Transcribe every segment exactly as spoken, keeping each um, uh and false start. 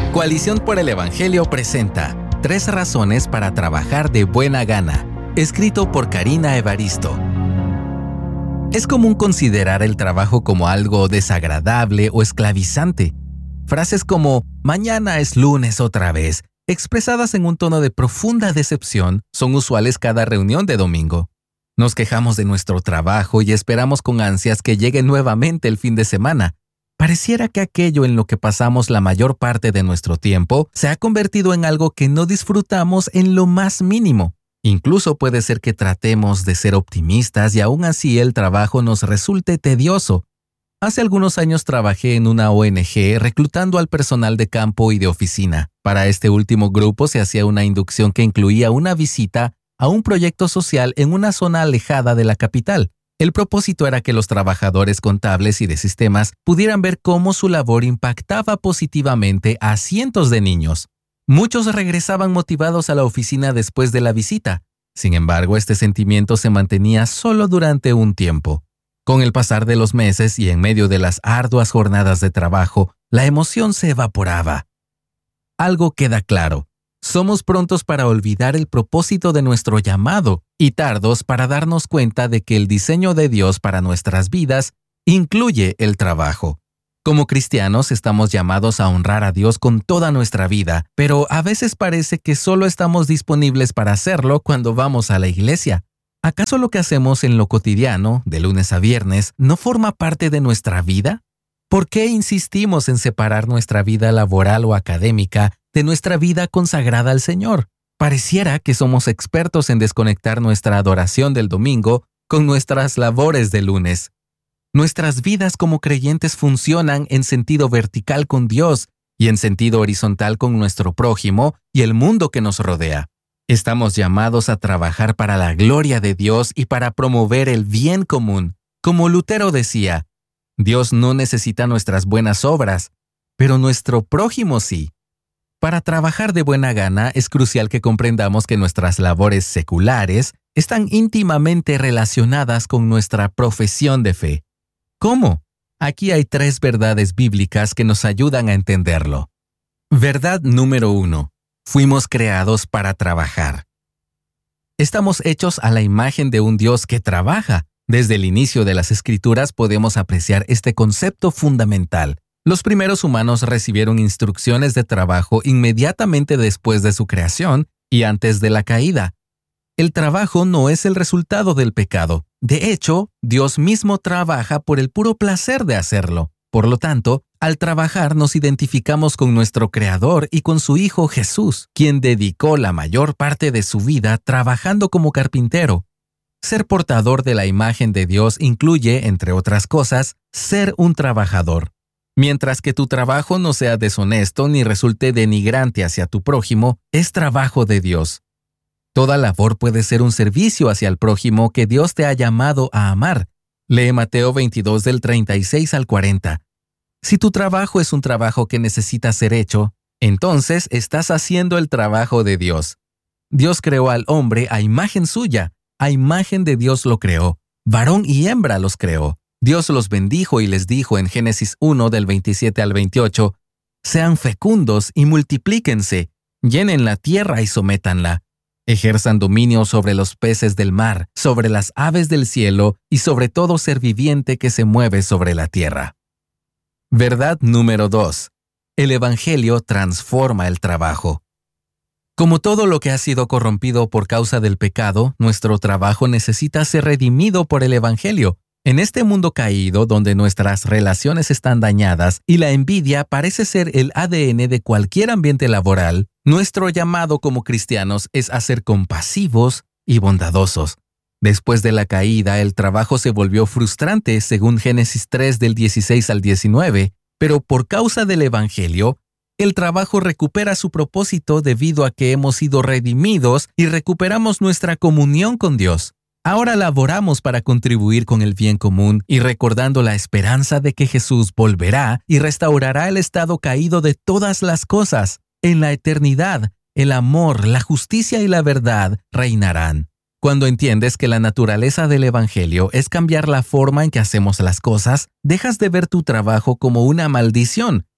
Coalición por el Evangelio presenta Tres razones para trabajar de buena gana, escrito por Karina Evaristo. Es común considerar el trabajo como algo desagradable o esclavizante. Frases como «mañana es lunes otra vez», expresadas en un tono de profunda decepción, son usuales cada reunión de domingo. Nos quejamos de nuestro trabajo y esperamos con ansias que llegue nuevamente el fin de semana. Pareciera que aquello en lo que pasamos la mayor parte de nuestro tiempo se ha convertido en algo que no disfrutamos en lo más mínimo. Incluso puede ser que tratemos de ser optimistas y aún así el trabajo nos resulte tedioso. Hace algunos años trabajé en una O N G reclutando al personal de campo y de oficina. Para este último grupo se hacía una inducción que incluía una visita a un proyecto social en una zona alejada de la capital. El propósito era que los trabajadores contables y de sistemas pudieran ver cómo su labor impactaba positivamente a cientos de niños. Muchos regresaban motivados a la oficina después de la visita. Sin embargo, este sentimiento se mantenía solo durante un tiempo. Con el pasar de los meses y en medio de las arduas jornadas de trabajo, la emoción se evaporaba. Algo queda claro. Somos prontos para olvidar el propósito de nuestro llamado y tardos para darnos cuenta de que el diseño de Dios para nuestras vidas incluye el trabajo. Como cristianos estamos llamados a honrar a Dios con toda nuestra vida, pero a veces parece que solo estamos disponibles para hacerlo cuando vamos a la iglesia. ¿Acaso lo que hacemos en lo cotidiano, de lunes a viernes, no forma parte de nuestra vida? ¿Por qué insistimos en separar nuestra vida laboral o académica de nuestra vida consagrada al Señor? Pareciera que somos expertos en desconectar nuestra adoración del domingo con nuestras labores de lunes. Nuestras vidas como creyentes funcionan en sentido vertical con Dios y en sentido horizontal con nuestro prójimo y el mundo que nos rodea. Estamos llamados a trabajar para la gloria de Dios y para promover el bien común. Como Lutero decía, Dios no necesita nuestras buenas obras, pero nuestro prójimo sí. Para trabajar de buena gana es crucial que comprendamos que nuestras labores seculares están íntimamente relacionadas con nuestra profesión de fe. ¿Cómo? Aquí hay tres verdades bíblicas que nos ayudan a entenderlo. Verdad número uno. Fuimos creados para trabajar. Estamos hechos a la imagen de un Dios que trabaja. Desde el inicio de las Escrituras podemos apreciar este concepto fundamental. Los primeros humanos recibieron instrucciones de trabajo inmediatamente después de su creación y antes de la caída. El trabajo no es el resultado del pecado. De hecho, Dios mismo trabaja por el puro placer de hacerlo. Por lo tanto, al trabajar nos identificamos con nuestro Creador y con su Hijo Jesús, quien dedicó la mayor parte de su vida trabajando como carpintero. Ser portador de la imagen de Dios incluye, entre otras cosas, ser un trabajador. Mientras que tu trabajo no sea deshonesto ni resulte denigrante hacia tu prójimo, es trabajo de Dios. Toda labor puede ser un servicio hacia el prójimo que Dios te ha llamado a amar. Lee Mateo veintidós del treinta y seis al cuarenta. Si tu trabajo es un trabajo que necesita ser hecho, entonces estás haciendo el trabajo de Dios. Dios creó al hombre a imagen suya, a imagen de Dios lo creó, varón y hembra los creó. Dios los bendijo y les dijo en Génesis uno del veintisiete al veintiocho, «Sean fecundos y multiplíquense, llenen la tierra y sométanla. Ejerzan dominio sobre los peces del mar, sobre las aves del cielo y sobre todo ser viviente que se mueve sobre la tierra». Verdad número dos. El Evangelio transforma el trabajo. Como todo lo que ha sido corrompido por causa del pecado, nuestro trabajo necesita ser redimido por el Evangelio. En este mundo caído, donde nuestras relaciones están dañadas y la envidia parece ser el A D N de cualquier ambiente laboral, nuestro llamado como cristianos es a ser compasivos y bondadosos. Después de la caída, el trabajo se volvió frustrante, según Génesis tres del dieciséis al diecinueve, pero por causa del Evangelio, el trabajo recupera su propósito debido a que hemos sido redimidos y recuperamos nuestra comunión con Dios. Ahora laboramos para contribuir con el bien común y recordando la esperanza de que Jesús volverá y restaurará el estado caído de todas las cosas. En la eternidad, el amor, la justicia y la verdad reinarán. Cuando entiendes que la naturaleza del Evangelio es cambiar la forma en que hacemos las cosas, dejas de ver tu trabajo como una maldición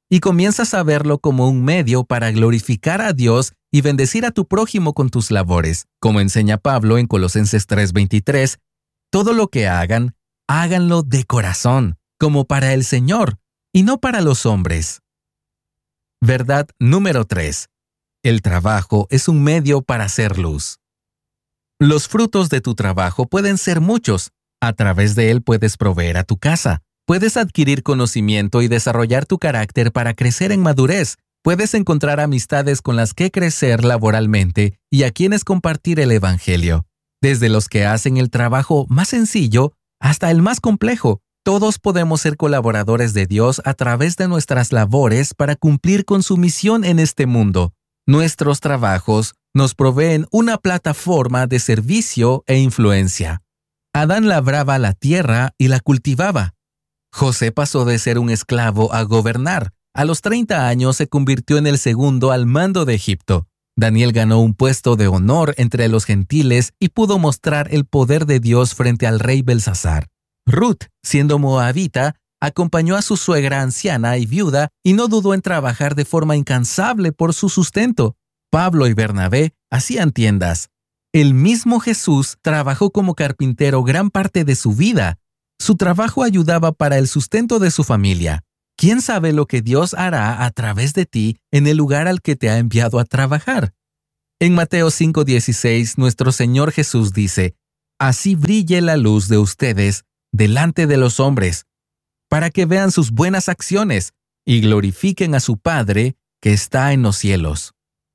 y comienzas a verlo como un medio para glorificar a Dios y bendecir a tu prójimo con tus labores. Como enseña Pablo en Colosenses tres veintitrés, todo lo que hagan, háganlo de corazón, como para el Señor, y no para los hombres. Verdad número tres. El trabajo es un medio para hacer luz. Los frutos de tu trabajo pueden ser muchos. A través de él puedes proveer a tu casa. Puedes adquirir conocimiento y desarrollar tu carácter para crecer en madurez. Puedes encontrar amistades con las que crecer laboralmente y a quienes compartir el Evangelio. Desde los que hacen el trabajo más sencillo hasta el más complejo, todos podemos ser colaboradores de Dios a través de nuestras labores para cumplir con su misión en este mundo. Nuestros trabajos nos proveen una plataforma de servicio e influencia. Adán labraba la tierra y la cultivaba. José pasó de ser un esclavo a gobernar. A los treinta años se convirtió en el segundo al mando de Egipto. Daniel ganó un puesto de honor entre los gentiles y pudo mostrar el poder de Dios frente al rey Belsasar. Ruth, siendo moabita, acompañó a su suegra anciana y viuda y no dudó en trabajar de forma incansable por su sustento. Pablo y Bernabé hacían tiendas. El mismo Jesús trabajó como carpintero gran parte de su vida. Su trabajo ayudaba para el sustento de su familia. ¿Quién sabe lo que Dios hará a través de ti en el lugar al que te ha enviado a trabajar? En Mateo cinco dieciséis, nuestro Señor Jesús dice, «Así brille la luz de ustedes delante de los hombres, para que vean sus buenas acciones y glorifiquen a su Padre que está en los cielos».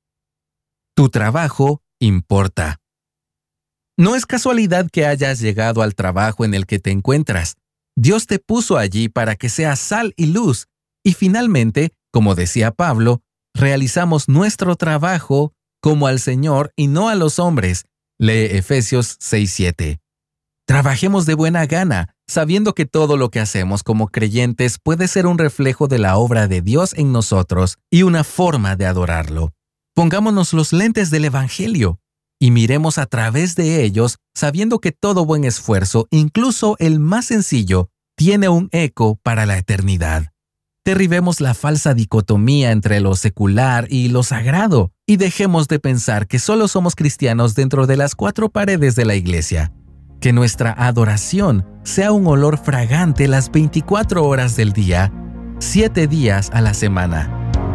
Tu trabajo importa. No es casualidad que hayas llegado al trabajo en el que te encuentras. Dios te puso allí para que seas sal y luz. Y finalmente, como decía Pablo, realizamos nuestro trabajo como al Señor y no a los hombres. Lee Efesios seis siete. Trabajemos de buena gana, sabiendo que todo lo que hacemos como creyentes puede ser un reflejo de la obra de Dios en nosotros y una forma de adorarlo. Pongámonos los lentes del Evangelio y miremos a través de ellos, sabiendo que todo buen esfuerzo, incluso el más sencillo, tiene un eco para la eternidad. Derribemos la falsa dicotomía entre lo secular y lo sagrado y dejemos de pensar que solo somos cristianos dentro de las cuatro paredes de la iglesia. Que nuestra adoración sea un olor fragante las veinticuatro horas del día, siete días a la semana.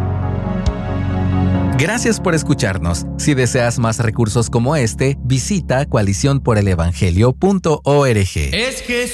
Gracias por escucharnos. Si deseas más recursos como este, visita coalición por el evangelio punto org. Es que